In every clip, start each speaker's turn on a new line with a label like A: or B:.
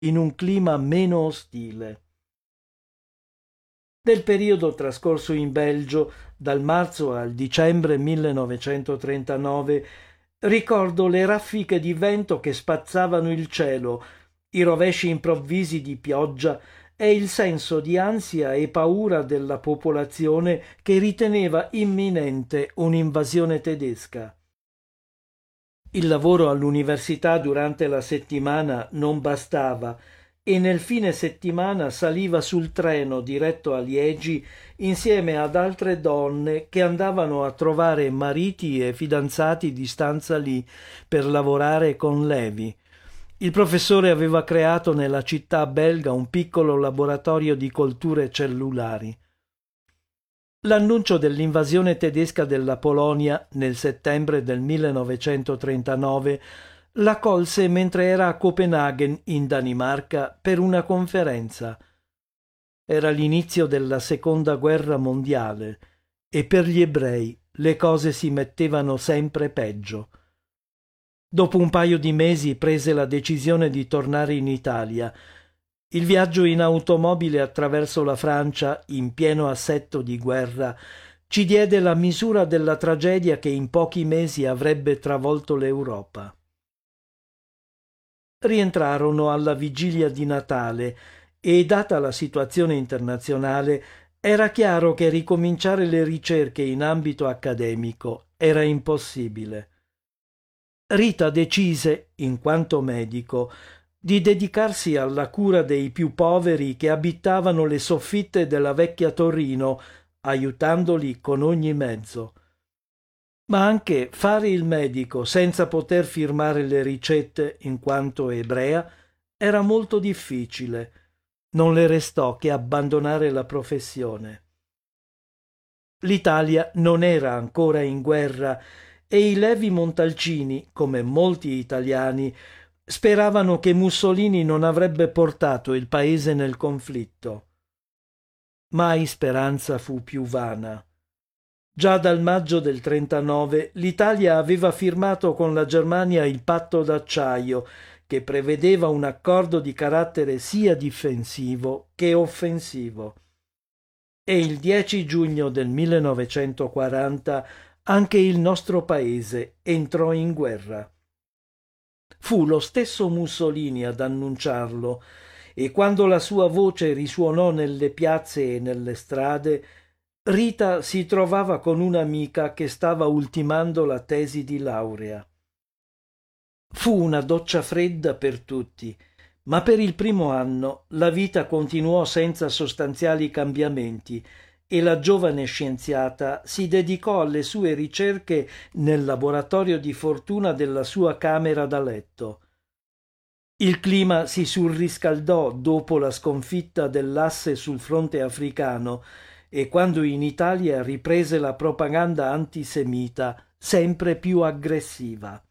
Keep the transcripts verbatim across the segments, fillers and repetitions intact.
A: in un clima meno ostile. Del periodo trascorso in Belgio, dal marzo al dicembre millenovecentotrentanove, ricordo le raffiche di vento che spazzavano il cielo, i rovesci improvvisi di pioggia e il senso di ansia e paura della popolazione che riteneva imminente un'invasione tedesca. Il lavoro all'università durante la settimana non bastava e nel fine settimana saliva sul treno diretto a Liegi insieme ad altre donne che andavano a trovare mariti e fidanzati di stanza lì per lavorare con Levi. Il professore aveva creato nella città belga un piccolo laboratorio di colture cellulari. L'annuncio dell'invasione tedesca della Polonia nel settembre del millenovecentotrentanove la colse mentre era a Copenaghen, in Danimarca, per una conferenza. Era l'inizio della seconda guerra mondiale e per gli ebrei le cose si mettevano sempre peggio. Dopo un paio di mesi prese la decisione di tornare in Italia. Il viaggio in automobile attraverso la Francia, in pieno assetto di guerra, ci diede la misura della tragedia che in pochi mesi avrebbe travolto l'Europa. Rientrarono alla vigilia di Natale e, data la situazione internazionale, era chiaro che ricominciare le ricerche in ambito accademico era impossibile. Rita decise, in quanto medico, di dedicarsi alla cura dei più poveri che abitavano le soffitte della vecchia Torino, aiutandoli con ogni mezzo. Ma anche fare il medico senza poter firmare le ricette in quanto ebrea era molto difficile. Non le restò che abbandonare la professione. L'Italia non era ancora in guerra e i Levi Montalcini, come molti italiani, speravano che Mussolini non avrebbe portato il paese nel conflitto. Mai speranza fu più vana. Già dal maggio del trentanove l'Italia aveva firmato con la Germania il patto d'acciaio, che prevedeva un accordo di carattere sia difensivo che offensivo. E il dieci giugno del millenovecentoquaranta anche il nostro paese entrò in guerra. Fu lo stesso Mussolini ad annunciarlo e quando la sua voce risuonò nelle piazze e nelle strade, Rita si trovava con un'amica che stava ultimando la tesi di laurea. Fu una doccia fredda per tutti, ma per il primo anno la vita continuò senza sostanziali cambiamenti e la giovane scienziata si dedicò alle sue ricerche nel laboratorio di fortuna della sua camera da letto. Il clima si surriscaldò dopo la sconfitta dell'Asse sul fronte africano e quando in Italia riprese la propaganda antisemita sempre più aggressiva.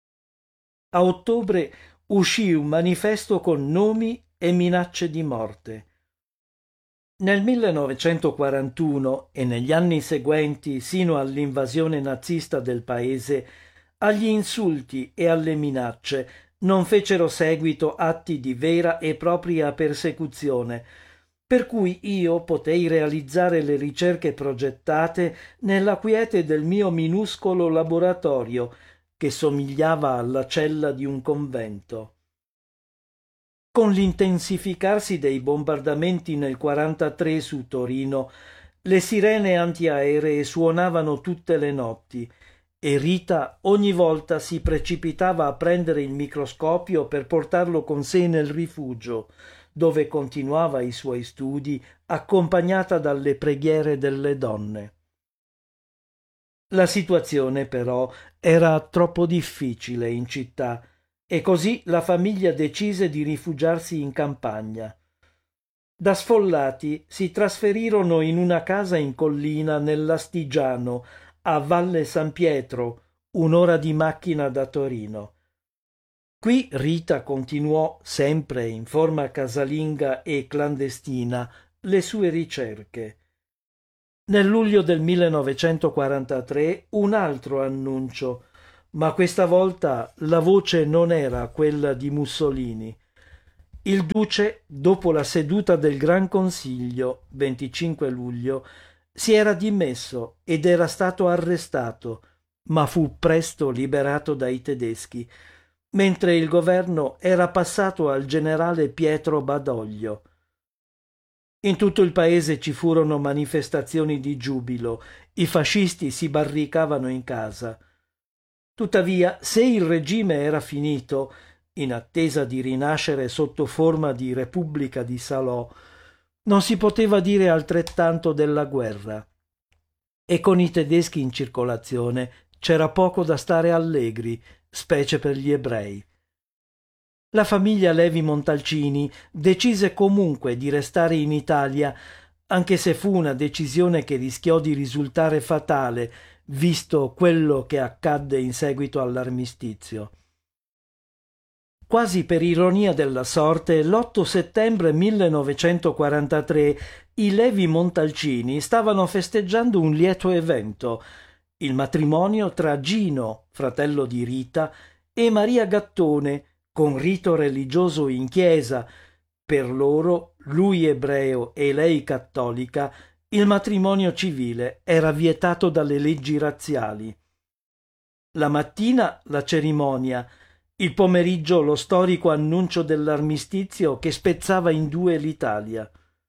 A: A ottobre uscì un manifesto con nomi e minacce di morte. Nel millenovecentoquarantuno e negli anni seguenti, sino all'invasione nazista del paese, agli insulti e alle minacce non fecero seguito atti di vera e propria persecuzione, per cui io potei realizzare le ricerche progettate nella quiete del mio minuscolo laboratorio, che somigliava alla cella di un convento. Con l'intensificarsi dei bombardamenti nel quarantatré su Torino, le sirene antiaeree suonavano tutte le notti e Rita ogni volta si precipitava a prendere il microscopio per portarlo con sé nel rifugio, dove continuava i suoi studi accompagnata dalle preghiere delle donne. La situazione però era troppo difficile in città e così la famiglia decise di rifugiarsi in campagna. Da sfollati si trasferirono in una casa in collina nell'Astigiano, a Valle San Pietro, un'ora di macchina da Torino. Qui Rita continuò, sempre in forma casalinga e clandestina, le sue ricerche. Nel luglio del millenovecentoquarantatré un altro annuncio, ma questa volta la voce non era quella di Mussolini. Il duce, dopo la seduta del Gran Consiglio, venticinque luglio, si era dimesso ed era stato arrestato, ma fu presto liberato dai tedeschi, mentre il governo era passato al generale Pietro Badoglio. In tutto il paese ci furono manifestazioni di giubilo, i fascisti si barricavano in casa. Tuttavia, se il regime era finito, in attesa di rinascere sotto forma di Repubblica di Salò, non si poteva dire altrettanto della guerra. E con i tedeschi in circolazione c'era poco da stare allegri, specie per gli ebrei. La famiglia Levi Montalcini decise comunque di restare in Italia, anche se fu una decisione che rischiò di risultare fatale, visto quello che accadde in seguito all'armistizio. Quasi per ironia della sorte, l'otto settembre millenovecentoquarantatré i Levi Montalcini stavano festeggiando un lieto evento, il matrimonio tra Gino, fratello di Rita, e Maria Gattone, con rito religioso in chiesa. Per loro, lui ebreo e lei cattolica, il matrimonio civile era vietato dalle leggi razziali. La mattina la cerimonia, il pomeriggio lo storico annuncio dell'armistizio che spezzava in due l'Italia.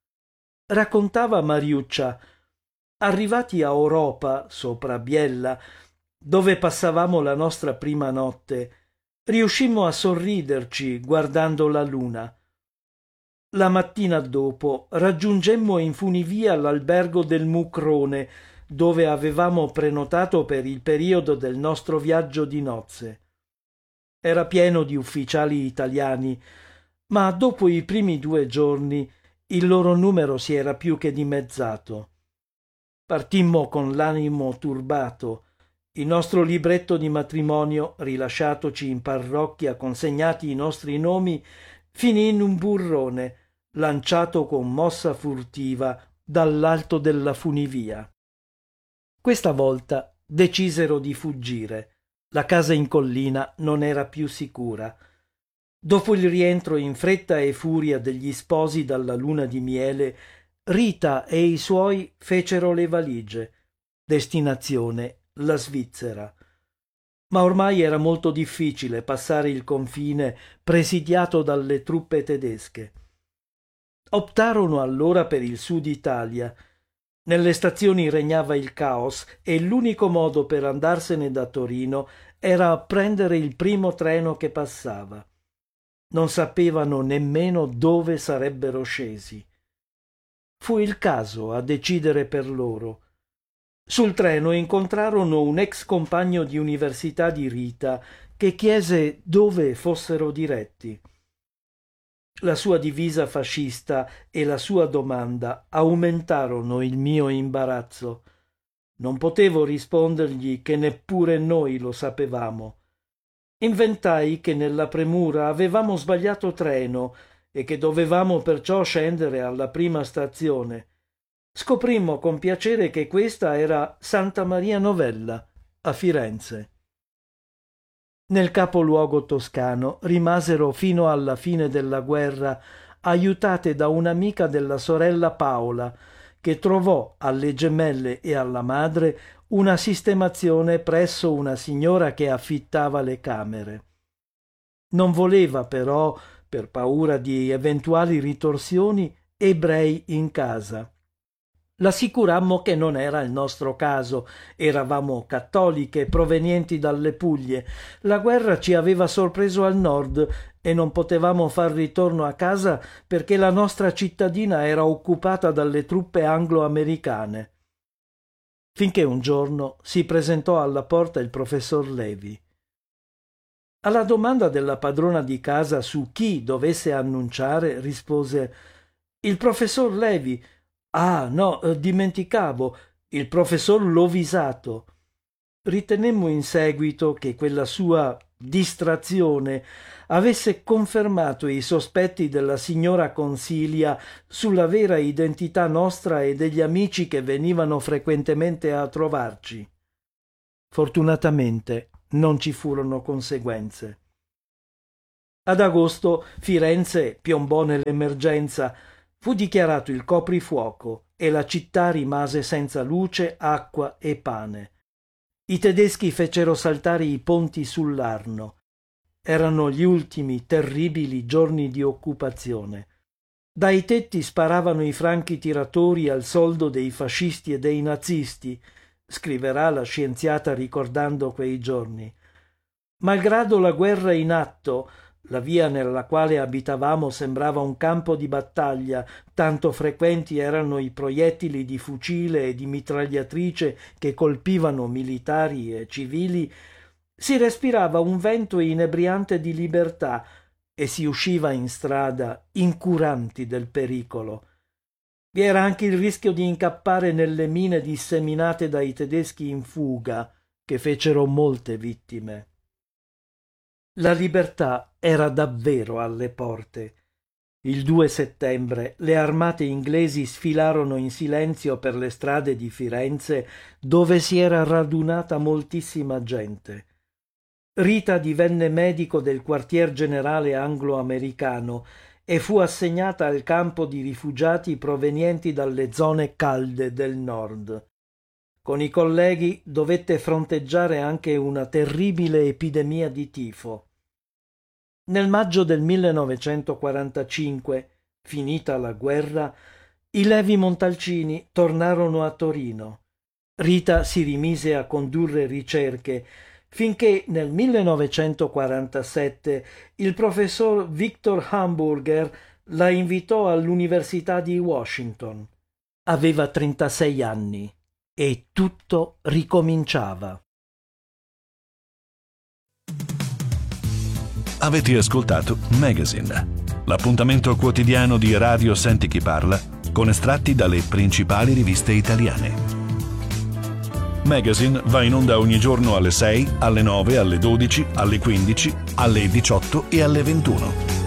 A: Raccontava Mariuccia: arrivati a Oropa, sopra Biella, dove passavamo la nostra prima notte, riuscimmo a sorriderci guardando la luna. La mattina dopo raggiungemmo in funivia l'albergo del Mucrone, dove avevamo prenotato per il periodo del nostro viaggio di nozze. Era pieno di ufficiali italiani, ma dopo i primi due giorni il loro numero si era più che dimezzato. Partimmo con l'animo turbato. Il nostro libretto di matrimonio, rilasciatoci in parrocchia, consegnati i nostri nomi, finì in un burrone, lanciato con mossa furtiva dall'alto della funivia. Questa volta decisero di fuggire. La casa in collina non era più sicura. Dopo il rientro in fretta e furia degli sposi dalla luna di miele, Rita e i suoi fecero le valigie. Destinazione la Svizzera. Ma ormai era molto difficile passare il confine presidiato dalle truppe tedesche. Optarono allora per il sud Italia. Nelle stazioni regnava il caos e l'unico modo per andarsene da Torino era prendere il primo treno che passava. Non sapevano nemmeno dove sarebbero scesi. Fu il caso a decidere per loro. Sul treno incontrarono un ex compagno di università di Rita che chiese dove fossero diretti. La sua divisa fascista e la sua domanda aumentarono il mio imbarazzo. Non potevo rispondergli che neppure noi lo sapevamo. Inventai che nella premura avevamo sbagliato treno e che dovevamo perciò scendere alla prima stazione. Scoprimmo con piacere che questa era Santa Maria Novella, a Firenze. Nel capoluogo toscano rimasero fino alla fine della guerra, aiutate da un'amica della sorella Paola, che trovò alle gemelle e alla madre una sistemazione presso una signora che affittava le camere. Non voleva però, per paura di eventuali ritorsioni, ebrei in casa. L'assicurammo che non era il nostro caso, eravamo cattoliche provenienti dalle Puglie, la guerra ci aveva sorpreso al nord e non potevamo far ritorno a casa perché la nostra cittadina era occupata dalle truppe anglo-americane. Finché un giorno si presentò alla porta il professor Levi. Alla domanda della padrona di casa su chi dovesse annunciare, rispose: «Il professor Levi». «Ah, no, eh, dimenticavo, il professor Lovisato». Ritenemmo in seguito che quella sua distrazione avesse confermato i sospetti della signora Consilia sulla vera identità nostra e degli amici che venivano frequentemente a trovarci. Fortunatamente non ci furono conseguenze. Ad agosto Firenze piombò nell'emergenza, fu dichiarato il coprifuoco e la città rimase senza luce, acqua e pane. I tedeschi fecero saltare i ponti sull'Arno. Erano gli ultimi terribili giorni di occupazione. Dai tetti sparavano i franchi tiratori al soldo dei fascisti e dei nazisti, scriverà la scienziata ricordando quei giorni. Malgrado la guerra in atto, la via nella quale abitavamo sembrava un campo di battaglia, tanto frequenti erano i proiettili di fucile e di mitragliatrice che colpivano militari e civili, si respirava un vento inebriante di libertà e si usciva in strada incuranti del pericolo. Vi era anche il rischio di incappare nelle mine disseminate dai tedeschi in fuga, che fecero molte vittime. La libertà era davvero alle porte. Il due settembre le armate inglesi sfilarono in silenzio per le strade di Firenze, dove si era radunata moltissima gente. Rita divenne medico del quartier generale anglo-americano e fu assegnata al campo di rifugiati provenienti dalle zone calde del nord. Con i colleghi dovette fronteggiare anche una terribile epidemia di tifo. Nel maggio del millenovecentoquarantacinque, finita la guerra, i Levi Montalcini tornarono a Torino. Rita si rimise a condurre ricerche finché nel millenovecentoquarantasette il professor Victor Hamburger la invitò all'Università di Washington. Aveva trentasei anni e tutto ricominciava.
B: Avete ascoltato Magazine, l'appuntamento quotidiano di Radio Senti Chi Parla con estratti dalle principali riviste italiane. Magazine va in onda ogni giorno alle sei, alle nove, alle dodici, alle quindici, alle diciotto e alle ventuno.